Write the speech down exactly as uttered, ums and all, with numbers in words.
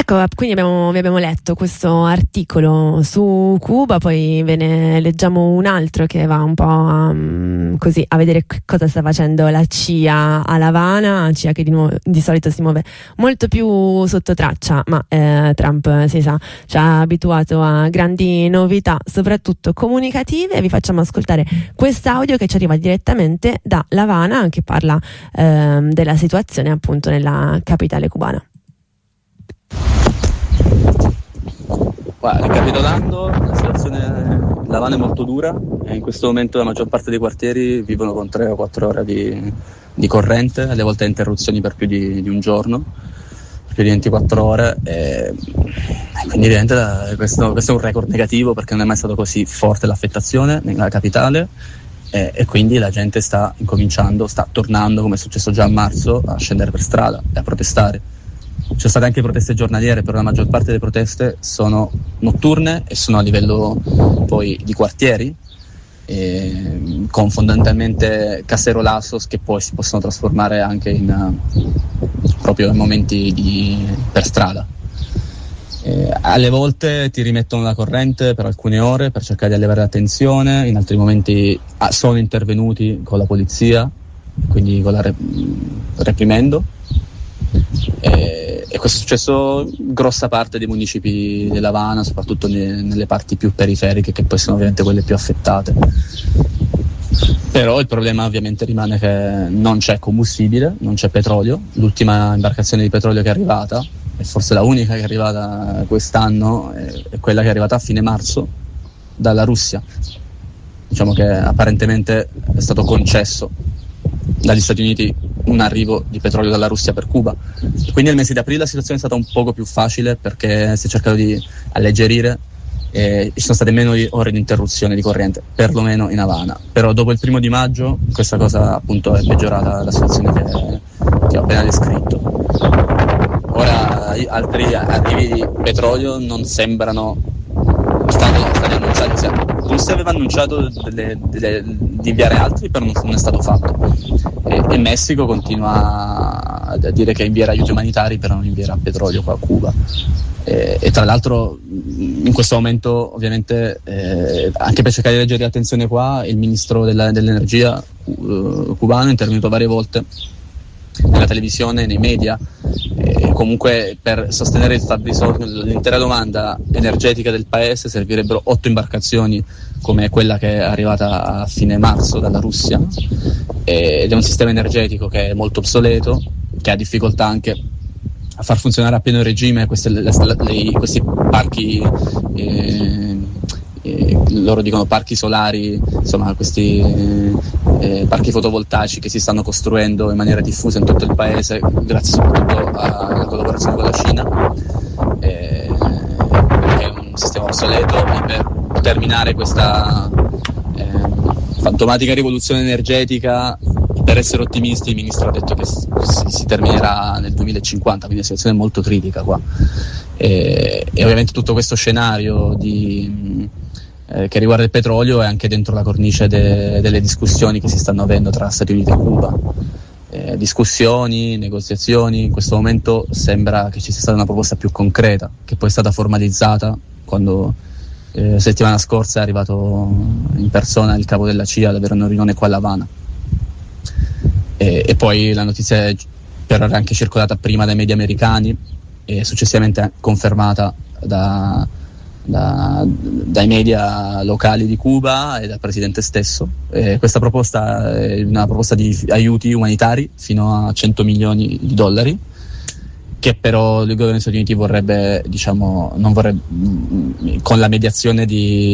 Ecco, quindi abbiamo, vi abbiamo letto questo articolo su Cuba, poi ve ne leggiamo un altro che va un po' um, così a vedere cosa sta facendo la C I A a La Habana, C I A che di, nuovo, di solito si muove molto più sotto traccia, ma eh, Trump, si sa, ci ha abituato a grandi novità, soprattutto comunicative. Vi facciamo ascoltare quest'audio che ci arriva direttamente da La Habana, che parla eh, della situazione appunto nella capitale cubana. Guarda, ricapitolando, la situazione La Habana è molto dura e in questo momento la maggior parte dei quartieri vivono con tre o quattro ore di, di corrente, alle volte interruzioni per più di, di un giorno, per più di ventiquattro ore, e quindi evidente questo, questo è un record negativo perché non è mai stato così forte l'affettazione nella capitale, e, e quindi la gente sta incominciando, sta tornando, come è successo già a marzo, a scendere per strada e a protestare. Ci sono state anche proteste giornaliere, però la maggior parte delle proteste sono notturne e sono a livello poi di quartieri, e con fondamentalmente cacerolazos che poi si possono trasformare anche in uh, proprio in momenti di, per strada. E alle volte ti rimettono la corrente per alcune ore per cercare di allevare la tensione, in altri momenti ah, sono intervenuti con la polizia, quindi con la rep- reprimendo. E, e questo è successo in grossa parte dei municipi della Habana, soprattutto ne, nelle parti più periferiche, che poi sono ovviamente quelle più affettate. Però il problema ovviamente rimane che non c'è combustibile, non c'è petrolio. L'ultima imbarcazione di petrolio che è arrivata, e forse la unica che è arrivata quest'anno, è, è quella che è arrivata a fine marzo dalla Russia. Diciamo che apparentemente è stato concesso dagli Stati Uniti un arrivo di petrolio dalla Russia per Cuba. Quindi nel mese di aprile la situazione è stata un poco più facile perché si è cercato di alleggerire e ci sono state meno ore di interruzione di corrente, perlomeno in Habana. Però dopo il primo di maggio questa cosa appunto è peggiorata, la situazione che, che ho appena descritto. Ora altri arrivi di petrolio non sembrano stati, stati annunciati, cioè, Russia aveva annunciato delle, delle, di inviare altri, però non, non è stato fatto, e, e Messico continua a dire che invierà aiuti umanitari, però non invierà petrolio qua a Cuba, e, e tra l'altro in questo momento ovviamente eh, anche per cercare di leggere la tensione qua, il ministro della, dell'energia uh, cubano è intervenuto varie volte nella televisione, nei media, e comunque per sostenere il fabbisogno, l'intera domanda energetica del paese servirebbero otto imbarcazioni come quella che è arrivata a fine marzo dalla Russia, ed è un sistema energetico che è molto obsoleto, che ha difficoltà anche a far funzionare a pieno regime queste, le, le, questi parchi eh, eh, loro dicono parchi solari, insomma questi eh, parchi fotovoltaici che si stanno costruendo in maniera diffusa in tutto il paese grazie soprattutto alla collaborazione con la Cina, eh, che è un sistema obsoleto, e per terminare questa eh, fantomatica rivoluzione energetica, per essere ottimisti, il ministro ha detto che si, si terminerà nel duemilacinquanta, quindi la situazione è molto critica qua, e, e ovviamente tutto questo scenario di Eh, che riguarda il petrolio è anche dentro la cornice de- delle discussioni che si stanno avendo tra Stati Uniti e Cuba, eh, discussioni, negoziazioni. In questo momento sembra che ci sia stata una proposta più concreta, che poi è stata formalizzata quando eh, settimana scorsa è arrivato in persona il capo della C I A ad avere una riunione qua a La Habana, e, e poi la notizia è però era anche circolata prima dai media americani e successivamente confermata da Da, dai media locali di Cuba e dal presidente stesso. Eh, questa proposta è una proposta di aiuti umanitari fino a cento milioni di dollari, che però il governo degli Stati Uniti vorrebbe, diciamo, non vorrebbe, con la mediazione di